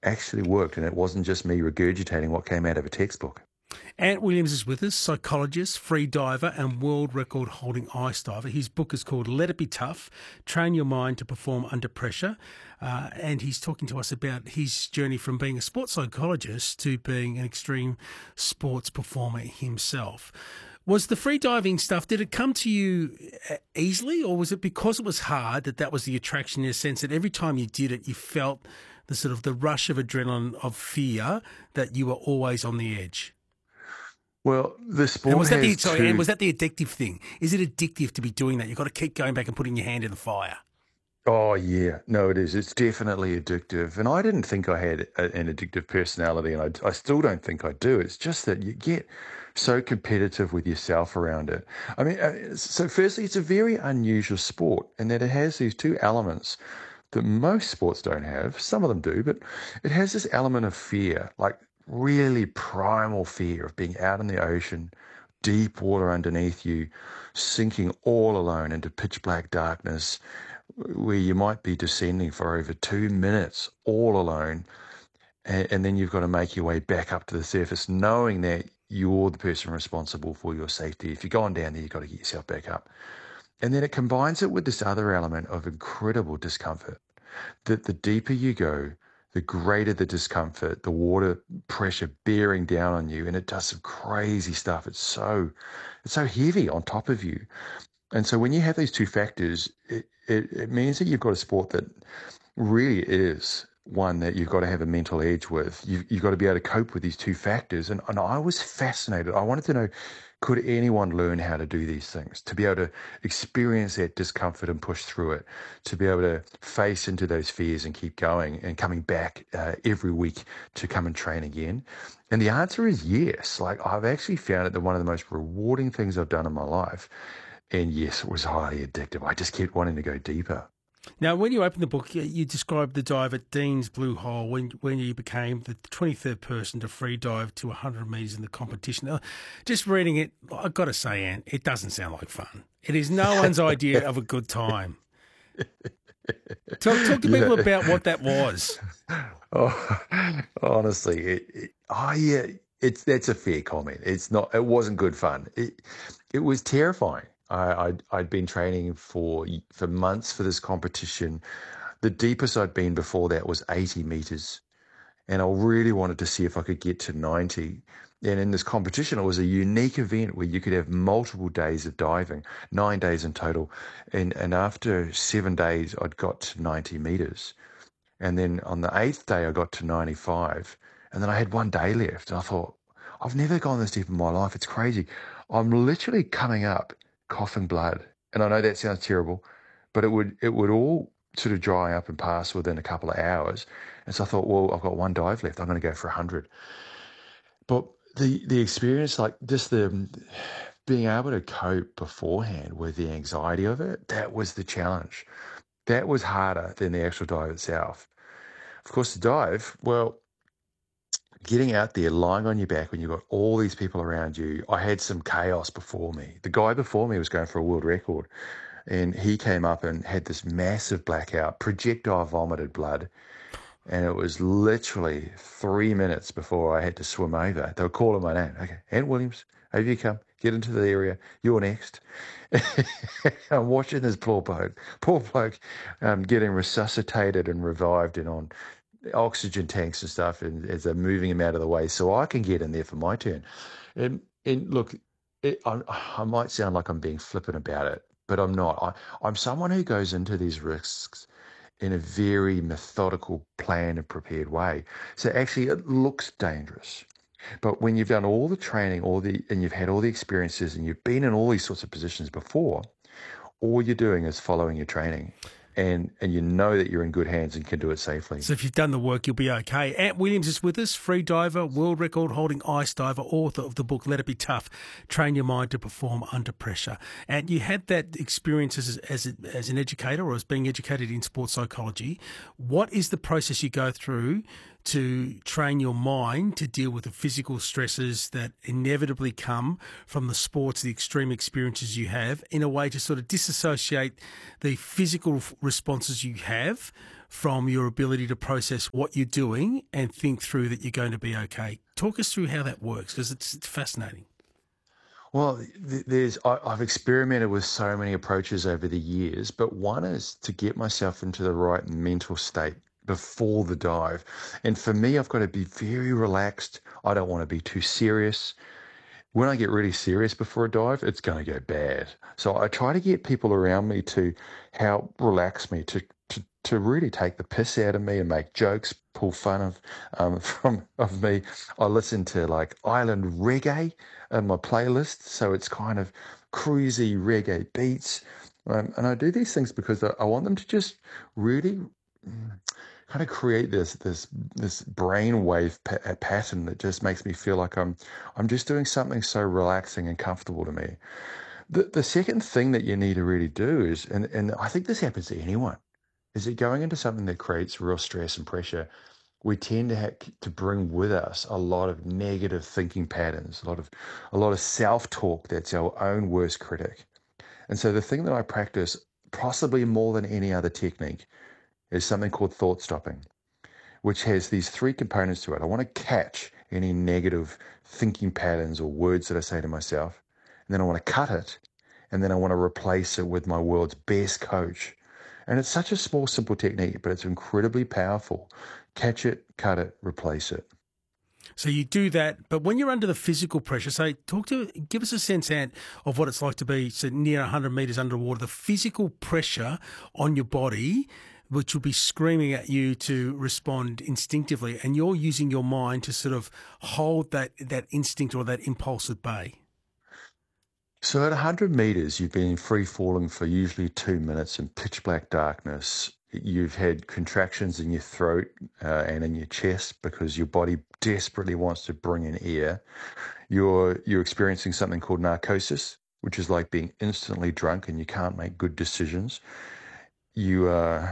actually worked, and it wasn't just me regurgitating what came out of a textbook. Ant Williams is with us, psychologist, free diver and world record holding ice diver. His book is called Let It Be Tough, Train Your Mind to Perform Under Pressure. And he's talking to us about his journey from being a sports psychologist to being an extreme sports performer himself. Was the free diving stuff, did it come to you easily, or was it because it was hard that was the attraction, in a sense that every time you did it, you felt the sort of the rush of adrenaline of fear that you were always on the edge? Well, the sport and was that has and was that the addictive thing? Is it addictive to be doing that? You've got to keep going back and putting your hand in the fire. Oh, yeah. No, it is. It's definitely addictive. And I didn't think I had an addictive personality, and I still don't think I do. It's just that you get so competitive with yourself around it. I mean, so firstly, it's a very unusual sport in that it has these two elements that most sports don't have. Some of them do, but it has this element of fear, like really primal fear of being out in the ocean, deep water underneath you, sinking all alone into pitch black darkness, where you might be descending for over 2 minutes all alone, and then you've got to make your way back up to the surface, knowing that you're the person responsible for your safety. If you're going down there, you've got to get yourself back up. And then it combines it with this other element of incredible discomfort, that the deeper you go, the greater the discomfort, the water pressure bearing down on you, and it does some crazy stuff. It's so heavy on top of you. And so when you have these two factors, it means that you've got a sport that really is one that you've got to have a mental edge with. You've got to be able to cope with these two factors. And I was fascinated. I wanted to know, could anyone learn how to do these things, to be able to experience that discomfort and push through it, to be able to face into those fears and keep going and coming back every week to come and train again? And the answer is yes. Like, I've actually found it that one of the most rewarding things I've done in my life. And yes, it was highly addictive. I just kept wanting to go deeper. Now, when you opened the book, you described the dive at Dean's Blue Hole when you became the 23rd person to free dive to 100 metres in the competition. Just reading it, I've got to say, Ant, it doesn't sound like fun. It is no one's idea of a good time. Talk to people about what that was. Oh, honestly, that's a fair comment. It wasn't good fun. It was terrifying. I'd been training for months for this competition. The deepest I'd been before that was 80 meters, and I really wanted to see if I could get to 90. And in this competition, it was a unique event where you could have multiple days of diving, 9 days in total. And after 7 days, I'd got to 90 meters. And then on the 8th day, I got to 95. And then I had 1 day left. And I thought, I've never gone this deep in my life. It's crazy. I'm literally coming up coughing blood. And I know that sounds terrible, but it would all sort of dry up and pass within a couple of hours. And so I thought, well, I've got 1 dive left. I'm going to go for 100. But the experience, like just the being able to cope beforehand with the anxiety of it, that was the challenge. That was harder than the actual dive itself. Of course, the dive, well, getting out there, lying on your back when you've got all these people around you. I had some chaos before me. The guy before me was going for a world record, and he came up and had this massive blackout, projectile vomited blood. And it was literally 3 minutes before I had to swim over. They were calling my name. Okay, Ant Williams, over you come. Get into the area. You're next. I'm watching this poor bloke getting resuscitated and revived and on oxygen tanks and stuff, and as they're moving him out of the way so I can get in there for my turn. And look, I might sound like I'm being flippant about it, but I'm not. I'm someone who goes into these risks in a very methodical, planned and prepared way. So actually it looks dangerous. But when you've done all the training, and you've had all the experiences and you've been in all these sorts of positions before, all you're doing is following your training. And you know that you're in good hands and can do it safely. So if you've done the work, you'll be okay. Ant Williams is with us, free diver, world record holding ice diver, author of the book Let It Be Tough, Train Your Mind to Perform Under Pressure. And you had that experience as an educator or as being educated in sports psychology. What is the process you go through to train your mind to deal with the physical stresses that inevitably come from the sports, the extreme experiences you have, in a way to sort of disassociate the physical responses you have from your ability to process what you're doing and think through that you're going to be okay. Talk us through how that works, because it's fascinating. Well, I've experimented with so many approaches over the years, but one is to get myself into the right mental state before the dive. And for me, I've got to be very relaxed. I don't want to be too serious. When I get really serious before a dive, it's going to go bad. So I try to get people around me to help relax me, to really take the piss out of me and make jokes, pull fun of me. I listen to like island reggae in my playlist, so it's kind of cruisy reggae beats. And I do these things because I want them to just really kind of create this brainwave pattern that just makes me feel like I'm just doing something so relaxing and comfortable to me. The second thing that you need to really do is, and I think this happens to anyone, is that going into something that creates real stress and pressure, we tend to have to bring with us a lot of negative thinking patterns, a lot of self-talk that's our own worst critic. And so the thing that I practice, possibly more than any other technique, is something called thought stopping, which has these three components to it. I want to catch any negative thinking patterns or words that I say to myself, and then I want to cut it, and then I want to replace it with my world's best coach. And it's such a small, simple technique, but it's incredibly powerful. Catch it, cut it, replace it. So you do that, but when you're under the physical pressure, say, give us a sense, Ant, of what it's like to be near 100 metres underwater, the physical pressure on your body, which will be screaming at you to respond instinctively, and you're using your mind to sort of hold that instinct or that impulse at bay. So at 100 meters, you've been free falling for usually 2 minutes in pitch black darkness. You've had contractions in your throat and in your chest because your body desperately wants to bring in air. You're experiencing something called narcosis, which is like being instantly drunk and you can't make good decisions. You are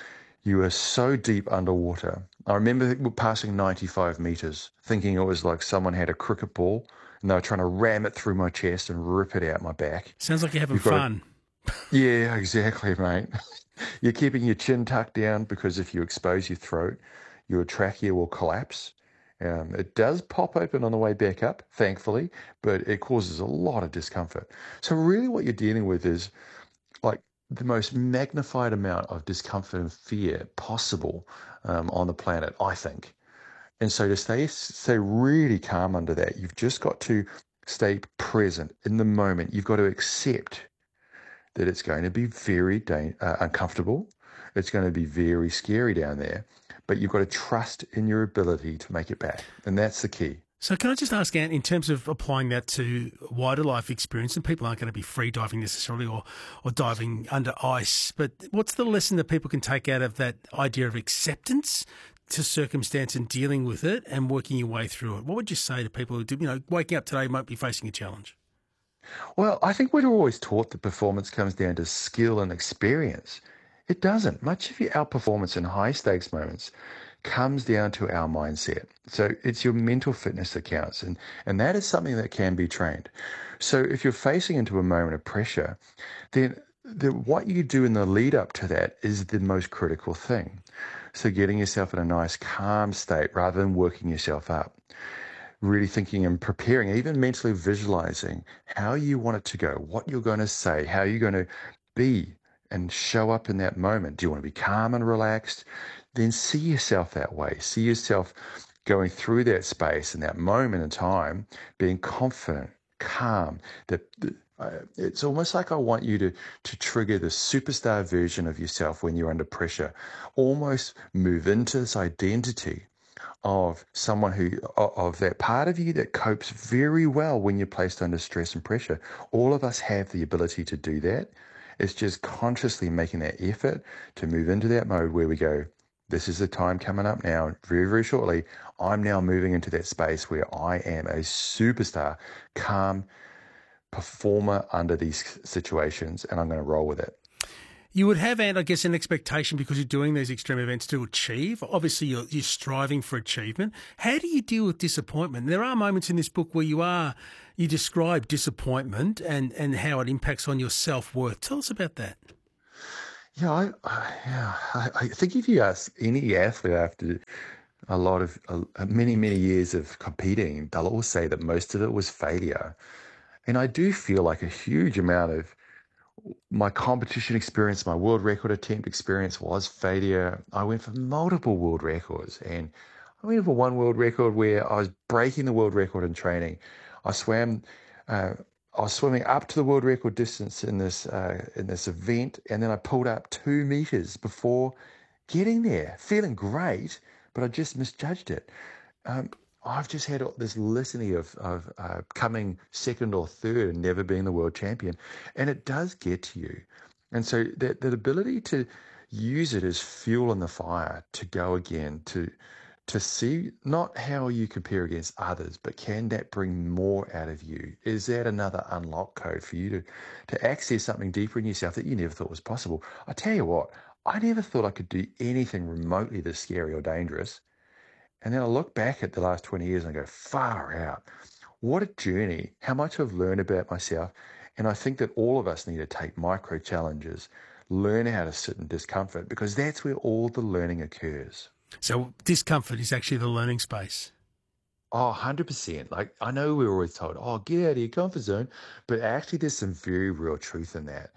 so deep underwater. I remember passing 95 meters, thinking it was like someone had a cricket ball and they were trying to ram it through my chest and rip it out my back. Sounds like you're having fun. Yeah, exactly, mate. You're keeping your chin tucked down because if you expose your throat, your trachea will collapse. It does pop open on the way back up, thankfully, but it causes a lot of discomfort. So really what you're dealing with is like the most magnified amount of discomfort and fear possible on the planet, I think. And so to stay really calm under that, you've just got to stay present in the moment. You've got to accept that it's going to be very uncomfortable. It's going to be very scary down there, but you've got to trust in your ability to make it back. And that's the key. So can I just ask, Ant, in terms of applying that to wider life experience, and people aren't going to be free diving necessarily or diving under ice, but what's the lesson that people can take out of that idea of acceptance to circumstance and dealing with it and working your way through it? What would you say to people who do, waking up today might be facing a challenge? Well, I think we're always taught that performance comes down to skill and experience. It doesn't. Much of our performance in high stakes moments comes down to our mindset. So it's your mental fitness that counts, and that is something that can be trained. So if you're facing into a moment of pressure, then what you do in the lead up to that is the most critical thing. So getting yourself in a nice calm state rather than working yourself up. Really thinking and preparing, even mentally visualizing how you want it to go, what you're going to say, how you're going to be and show up in that moment. Do you want to be calm and relaxed? Then see yourself that way. See yourself going through that space and that moment in time, being confident, calm. It's almost like I want you to trigger the superstar version of yourself when you're under pressure. Almost move into this identity of someone of that part of you that copes very well when you're placed under stress and pressure. All of us have the ability to do that. It's just consciously making that effort to move into that mode where we go, this is the time coming up now, very, very shortly. I'm now moving into that space where I am a superstar, calm performer under these situations, and I'm going to roll with it. You would have, and I guess, an expectation because you're doing these extreme events to achieve. Obviously, you're striving for achievement. How do you deal with disappointment? There are moments in this book where you describe disappointment and how it impacts on your self-worth. Tell us about that. I think if you ask any athlete after a lot of many, many years of competing, they'll all say that most of it was failure. And I do feel like a huge amount of my competition experience, my world record attempt experience was failure. I went for multiple world records, and I went for one world record where I was breaking the world record in training. I swam, uh, I was swimming up to the world record distance in this event, and then I pulled up 2 meters before getting there, feeling great, but I just misjudged it. Um, I've just had this litany of coming second or third and never being the world champion, and it does get to you. And so that ability to use it as fuel in the fire to go again, to see not how you compare against others, but can that bring more out of you? Is that another unlock code for you to access something deeper in yourself that you never thought was possible? I tell you what, I never thought I could do anything remotely this scary or dangerous. And then I look back at the last 20 years and I go, far out. What a journey. How much I've learned about myself. And I think that all of us need to take micro challenges, learn how to sit in discomfort, because that's where all the learning occurs. So discomfort is actually the learning space. Oh, 100%. Like, I know we're always told, oh, get out of your comfort zone. But actually, there's some very real truth in that.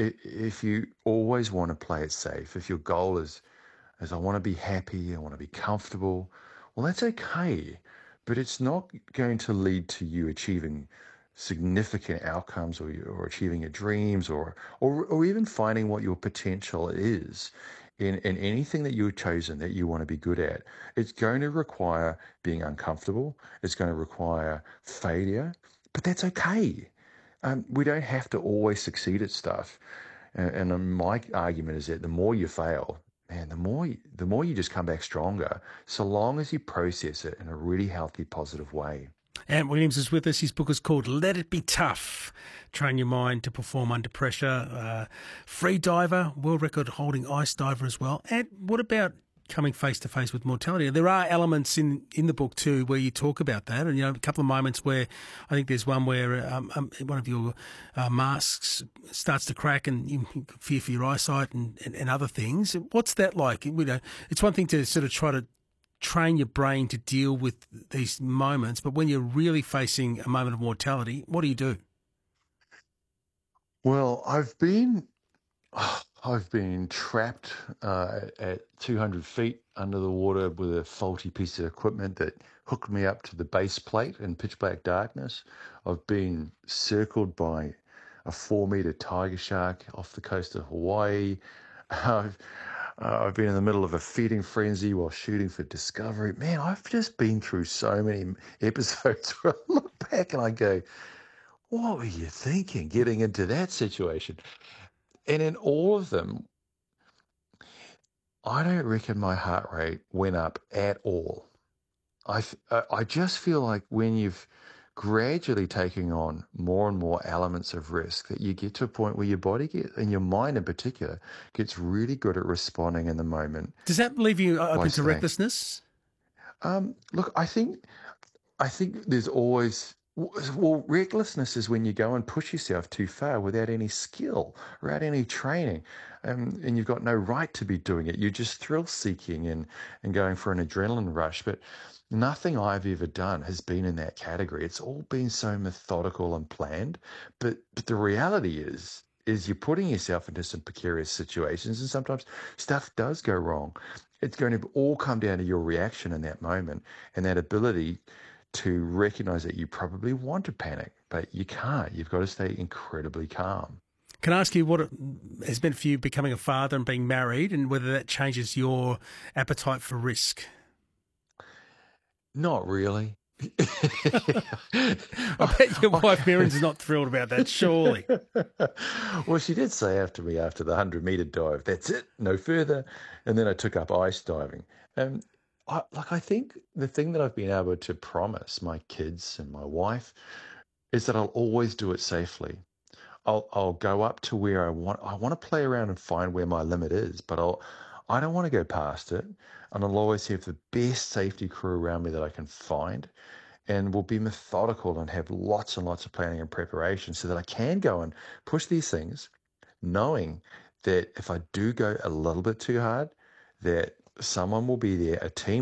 If you always want to play it safe, if your goal is I want to be happy, I want to be comfortable. Well, that's okay, but it's not going to lead to you achieving significant outcomes or achieving your dreams or even finding what your potential is in anything that you've chosen that you want to be good at. It's going to require being uncomfortable. It's going to require failure, but that's okay. We don't have to always succeed at stuff. And my argument is that the more you fail, man, the more you just come back stronger, so long as you process it in a really healthy, positive way. Ant Williams is with us. His book is called Let It Be Tough. Train your mind to perform under pressure. Free diver, world record holding ice diver as well. And what about coming face to face with mortality? There are elements in the book too where you talk about that, and a couple of moments where I think there's one where one of your masks starts to crack and you fear for your eyesight and other things. What's that like? It's one thing to sort of try to train your brain to deal with these moments, but when you're really facing a moment of mortality, what do you do? Well, I've been trapped at 200 feet under the water with a faulty piece of equipment that hooked me up to the base plate in pitch black darkness. I've been circled by a 4 meter tiger shark off the coast of Hawaii. I've, I've been in the middle of a feeding frenzy while shooting for Discovery. Man, I've just been through so many episodes where I look back and I go, what were you thinking getting into that situation? And in all of them, I don't reckon my heart rate went up at all. I just feel like when you've gradually taking on more and more elements of risk, that you get to a point where your body and your mind in particular gets really good at responding in the moment Does that leave you by open to staying. recklessness? Look, I think there's always well, recklessness is when you go and push yourself too far without any skill, without any training, and you've got no right to be doing it. You're just thrill seeking and going for an adrenaline rush. But nothing I've ever done has been in that category. It's all been so methodical and planned. But the reality is you're putting yourself into some precarious situations, and sometimes stuff does go wrong. It's going to all come down to your reaction in that moment and that ability to recognize that you probably want to panic, but you can't. You've got to stay incredibly calm. Can I ask you what it has meant for you becoming a father and being married, and whether that changes your appetite for risk? Not really. I bet your wife Mirren's not thrilled about that, surely. Well, she did say after me after the 100-meter dive, that's it, no further. And then I took up ice diving. And I think the thing that I've been able to promise my kids and my wife is that I'll always do it safely. I'll go up to where I want to play around and find where my limit is, but I don't want to go past it. And I'll always have the best safety crew around me that I can find, and will be methodical and have lots and lots of planning and preparation so that I can go and push these things, knowing that if I do go a little bit too hard, that someone will be there, a team